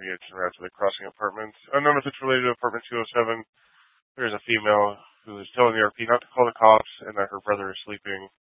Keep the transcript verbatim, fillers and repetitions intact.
traffic gets en route to the crossing apartments. Unknown if it's related to apartment two oh seven, there's a female who is telling the R P not to call the cops and that her brother is sleeping